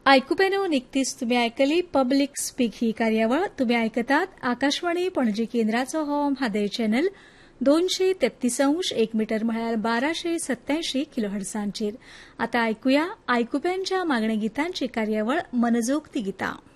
आयकुपेनो निकतीच तुम्ही आयकली public speak ही कार्यावळ तुम्ही आयकतात आकाशवाणी पणजी केंद्राचो हो म्हादय चॅनल 233.1 मीटर म्हळ्यार 1287 किलोहर्ट्झांचेर. आता आयकुया आयकुप्यांच्या मागणे गितांची कार्यावळ मनजोगती गितां.